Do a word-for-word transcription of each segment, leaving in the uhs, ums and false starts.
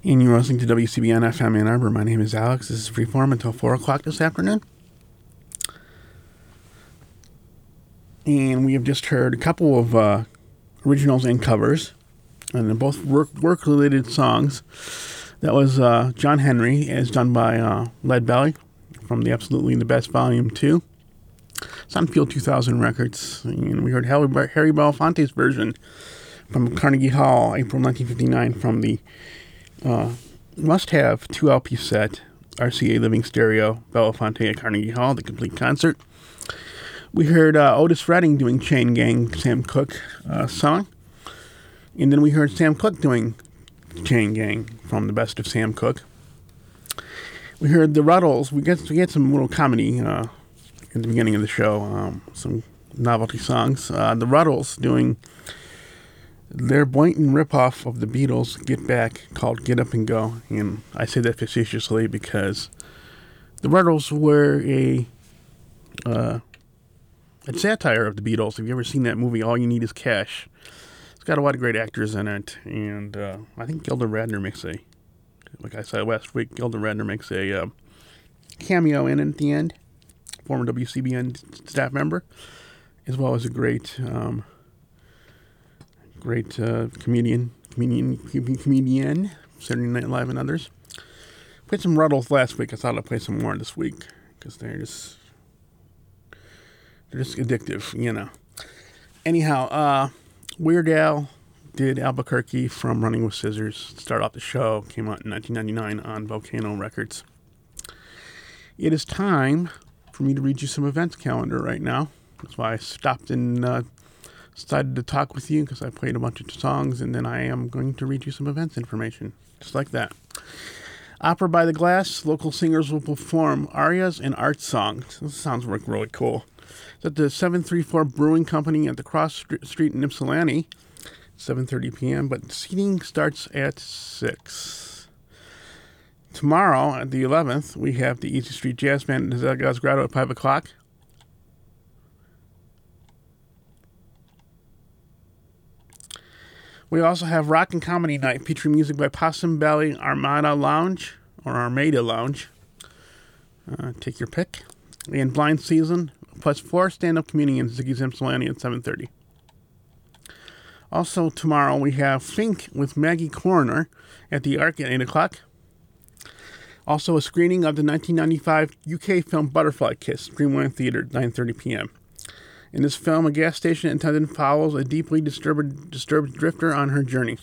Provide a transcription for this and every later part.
And you're listening to W C B N F M Ann Arbor. My name is Alex. This is Freeform until four o'clock this afternoon. And we have just heard a couple of uh, originals and covers. And they're both work, work-related songs. That was uh, John Henry, as done by uh, Leadbelly from the Absolutely the Best Volume two. Sunfield two thousand Records. And we heard Harry, Harry Belafonte's version from Carnegie Hall, April nineteen fifty-nine, from the uh, must-have two L P set, R C A Living Stereo, Belafonte at Carnegie Hall, the complete concert. We heard uh, Otis Redding doing Chain Gang, Sam Cooke uh, song. And then we heard Sam Cooke doing Chain Gang from the Best of Sam Cooke. We heard the Ruddles. We get we get some little comedy uh, at the beginning of the show, um, some novelty songs. Uh, the Ruddles doing their blatant ripoff of the Beatles' Get Back, called Get Up and Go. And I say that facetiously because the Ruddles were a uh, a satire of the Beatles. Have you ever seen that movie, All You Need Is Cash? It's got a lot of great actors in it, and uh, I think Gilda Radner makes a, like I said last week, Gilda Radner makes a uh, cameo in it at the end, former W C B N staff member, as well as a great, um, great uh, comedian, comedian, comedian, Saturday Night Live and others. Played some Ruddles last week. I thought I'd play some more this week because they're just, they're just addictive, you know. Anyhow, uh. Weird Al did Albuquerque from Running with Scissors. Start off the show. Came out in nineteen ninety-nine on Volcano Records. It is time for me to read you some events calendar right now. That's why I stopped and uh, decided to talk with you, because I played a bunch of songs, and then I am going to read you some events information. Just like that. Opera by the Glass. Local singers will perform arias and art songs. This sounds like really cool. It's at the seven thirty-four Brewing Company at the Cross Street in Ypsilanti, seven thirty p.m., but seating starts at six. Tomorrow, at the eleventh, we have the Easy Street Jazz Band at the Zaga's Grotto at five o'clock. We also have Rock and Comedy Night, featuring music by Possum Valley Armada Lounge, or Armada Lounge. Uh, take your pick. And Blind Season, plus four stand-up comedians, Ziggy's Ypsilanti at seven thirty. Also tomorrow we have Fink with Maggie Coroner at the Arc at eight o'clock. Also a screening of the nineteen ninety-five U K film Butterfly Kiss, Dreamland Theatre at nine thirty p.m. In this film, a gas station attendant follows a deeply disturbed, disturbed drifter on her journey.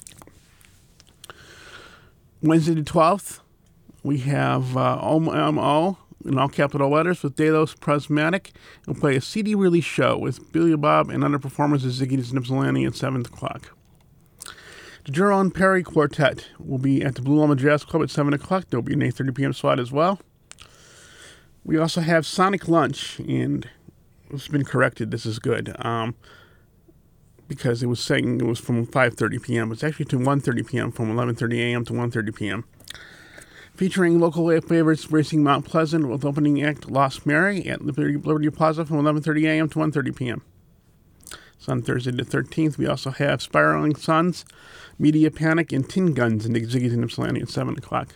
Wednesday the twelfth, we have uh, O M O in all capital letters with Delos Prismatic. We'll play a C D release show with Billy Bob and other performers at Ziggy's Ypsilanti at seven o'clock. The Jerome Perry Quartet will be at the Blue Llama Jazz Club at seven o'clock. There will be an eight thirty p.m. slot as well. We also have Sonic Lunch, and it's been corrected. This is good. Um, because it was saying it was from five thirty p.m. It's actually to one thirty p.m. from eleven thirty a.m. to one thirty p.m. Featuring local favorites Racing Mount Pleasant with opening act Lost Mary at Liberty, Liberty Plaza from eleven thirty a.m. to one thirty p.m. So on Thursday the thirteenth, we also have Spiraling Suns, Media Panic, and Tin Guns in the Ziggy's in Ypsilanti at seven o'clock.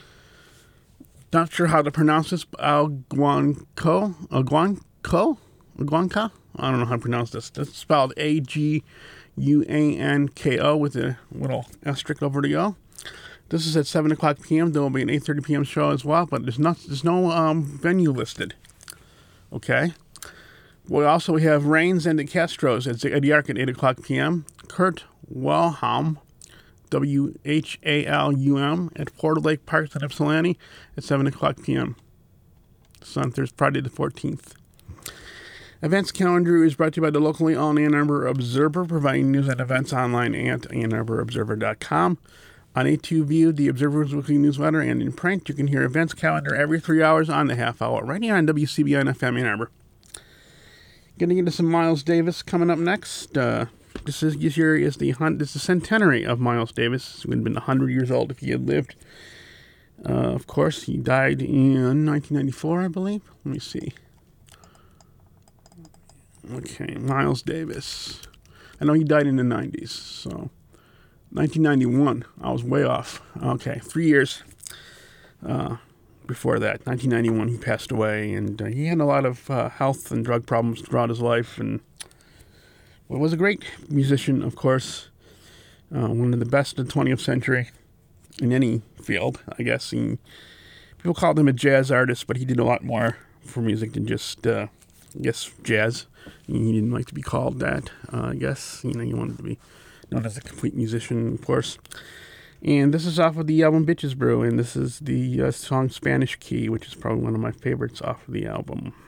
Not sure how to pronounce this. Aguanco? Aguanco? Aguanca? I don't know how to pronounce this. It's spelled A G U A N K O with a little asterisk over the O. This is at seven o'clock p.m. There will be an eight thirty p.m. show as well, but there's not there's no um, venue listed. Okay. We also have Rains and the Castros at the Arc at eight o'clock p.m. Kurt Whalum, W H A L U M, at Porter Lake Park in Ypsilanti at seven o'clock p.m. It's on Thursday, Friday the fourteenth. Events calendar is brought to you by the locally owned Ann Arbor Observer, providing news and events online at ann arbor observer dot com. On A two View, the Observer's weekly newsletter, and in print, you can hear events calendar every three hours on the half hour, right here on W C B N F M Ann Arbor. Getting into some Miles Davis coming up next. Uh, this is this year is the this is the centenary of Miles Davis. He would have been one hundred years old if he had lived. Uh, of course, he died in nineteen ninety-four, I believe. Let me see. Okay, Miles Davis. I know he died in the nineties, so nineteen ninety-one. I was way off. Okay, three years uh, before that. nineteen ninety-one, he passed away, and uh, he had a lot of uh, health and drug problems throughout his life, and well, was a great musician, of course. Uh, one of the best of the twentieth century in any field, I guess. He, people called him a jazz artist, but he did a lot more for music than just, uh, I guess, jazz. He didn't like to be called that, uh, I guess. You know, he wanted to be known as a complete musician, of course. And this is off of the album Bitches Brew, and this is the uh, song Spanish Key, which is probably one of my favorites off of the album.